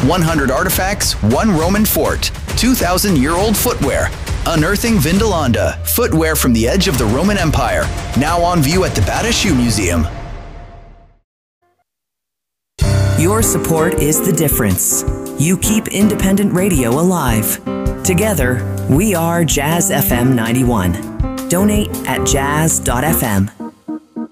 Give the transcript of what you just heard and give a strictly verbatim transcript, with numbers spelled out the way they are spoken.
one hundred artifacts, one Roman fort, two thousand year old footwear. Unearthing Vindolanda, footwear from the edge of the Roman Empire. Now on view at the Bata Shoe Museum. Your support is the difference. You keep independent radio alive. Together, we are Jazz F M ninety-one. Donate at jazz dot f m.